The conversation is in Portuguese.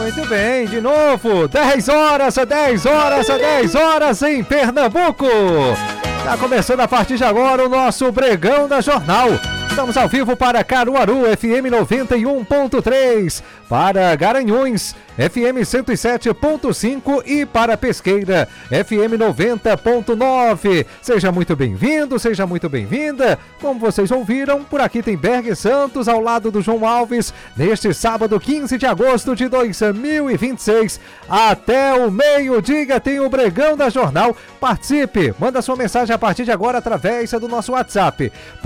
Muito bem, de novo, 10 horas em Pernambuco. Está começando a partir de agora o nosso Bregão da Jornal. Estamos ao vivo para Caruaru, FM 91.3, para Garanhuns, FM 107.5 e para Pesqueira, FM 90.9. Seja muito bem-vindo, seja muito bem-vinda. Como vocês ouviram, por aqui tem Berg Santos ao lado do João Alves, neste sábado 15 de agosto de 2026. Até o meio-dia tem o Bregão da Jornal. Participe, manda sua mensagem a partir de agora através do nosso WhatsApp.